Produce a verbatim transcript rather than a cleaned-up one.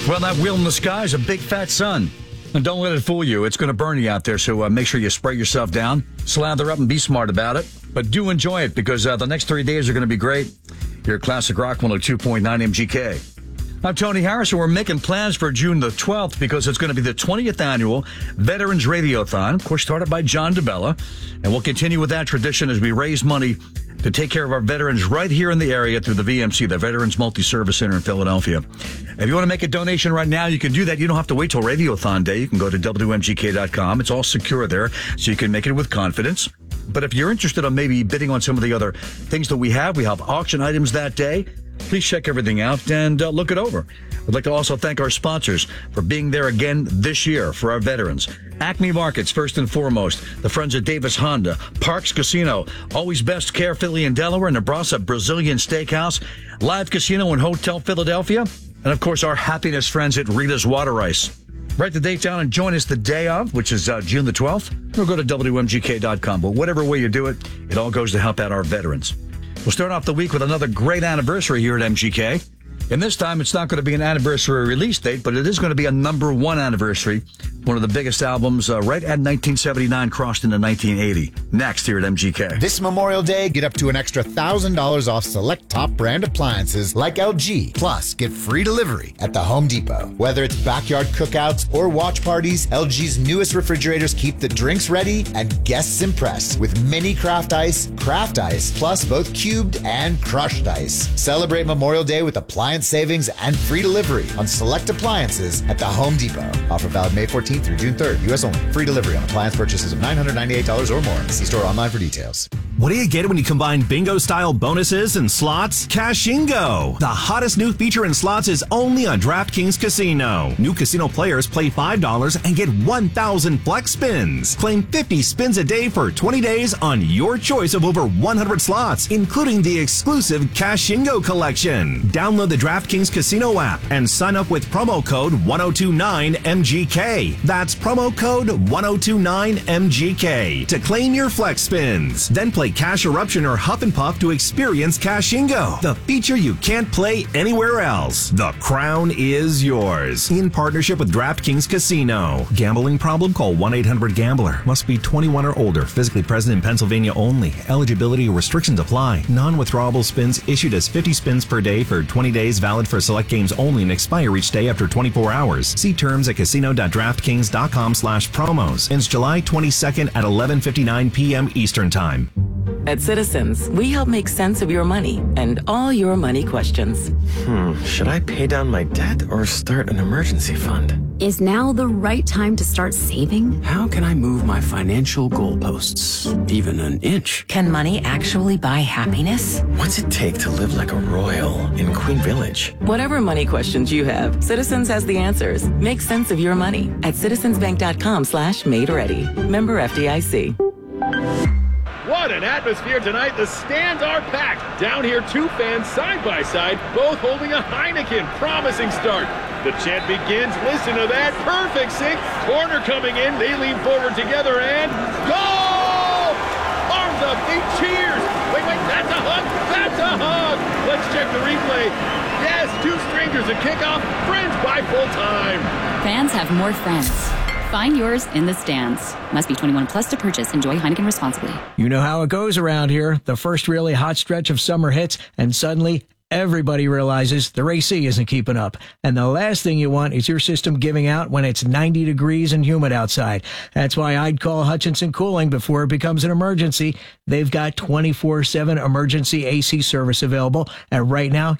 Well, that wheel in the sky is a big fat sun. And don't let it fool you. It's going to burn you out there, so uh, make sure you spray yourself down, slather up, and be smart about it. But do enjoy it, because uh, the next three days are going to be great. Here at Classic Rock one oh two point nine M G K. I'm Tony Harris, and we're making plans for June the twelfth because it's going to be the twentieth annual Veterans Radiothon, of course, started by John DeBella. And we'll continue with that tradition as we raise money to take care of our veterans right here in the area through the V M C, the Veterans Multi-Service Center in Philadelphia. If you want to make a donation right now, you can do that. You don't have to wait till Radiothon Day. You can go to W M G K dot com. It's all secure there, so you can make it with confidence. But if you're interested in maybe bidding on some of the other things that we have, we have auction items that day. Please check everything out and uh, look it over. I'd like to also thank our sponsors for being there again this year for our veterans. Acme Markets, first and foremost. The friends at Davis Honda. Parks Casino. Always Best Care, Philly and Delaware. Nebraska Brazilian Steakhouse. Live Casino and Hotel Philadelphia. And, of course, our happiness friends at Rita's Water Ice. Write the date down and join us the day of, which is uh, June the twelfth. Or go to W M G K dot com. But whatever way you do it, it all goes to help out our veterans. We'll start off the week with another great anniversary here at M G K. And this time, it's not going to be an anniversary release date, but it is going to be a number one anniversary. One of the biggest albums uh, right at nineteen seventy-nine crossed into nineteen eighty. Next here at M G K. This Memorial Day, get up to an extra one thousand dollars off select top brand appliances like L G. Plus, get free delivery at the Home Depot. Whether it's backyard cookouts or watch parties, L G's newest refrigerators keep the drinks ready and guests impressed with mini craft ice, craft ice, plus both cubed and crushed ice. Celebrate Memorial Day with appliance savings and free delivery on select appliances at the Home Depot. Offer valid May fourteenth through June third. U S only. Free delivery on appliance purchases of nine hundred ninety-eight dollars or more. See store online for details. What do you get when you combine bingo-style bonuses and slots? Cashingo! The hottest new feature in slots is only on DraftKings Casino. New casino players play five dollars and get one thousand flex spins. Claim fifty spins a day for twenty days on your choice of over one hundred slots, including the exclusive Cashingo collection. Download the DraftKings Casino app and sign up with promo code one oh two nine M G K. That's promo code one oh two nine M G K to claim your flex spins. Then play Cash Eruption or Huff and Puff to experience Cashingo, the feature you can't play anywhere else. The crown is yours. In partnership with DraftKings Casino. Gambling problem? Call one eight hundred gambler. Must be twenty-one or older. Physically present in Pennsylvania only. Eligibility restrictions apply. Non-withdrawable spins issued as fifty spins per day for twenty days, valid for select games only, and expire each day after twenty-four hours. See terms at casino dot draftkings dot com slash promos. Ends July twenty-second at eleven fifty-nine p.m. Eastern Time. At Citizens, we help make sense of your money and all your money questions. Hmm, should I pay down my debt or start an emergency fund? Is now the right time to start saving? How can I move my financial goalposts even an inch? Can money actually buy happiness? What's it take to live like a royal in Queen Village? Whatever money questions you have, Citizens has the answers. Make sense of your money at citizensbank dot com slash made ready. Member F D I C. What an atmosphere tonight. The stands are packed. Down here, two fans side by side, both holding a Heineken. Promising start. The chant begins. Listen to that. Perfect sync. Corner coming in. They lean forward together and goal! Arms up. They cheers. Wait, wait. That's a hug. That's a hug. Let's check the replay. Yes, two strangers at kickoff. Friends by full time. Fans have more friends. Find yours in the stands. Must be twenty-one plus to purchase. Enjoy Heineken responsibly. You know how it goes around here. The first really hot stretch of summer hits, and suddenly everybody realizes their A C isn't keeping up. And the last thing you want is your system giving out when it's ninety degrees and humid outside. That's why I'd call Hutchinson Cooling before it becomes an emergency. They've got twenty-four seven emergency A C service available. And right now,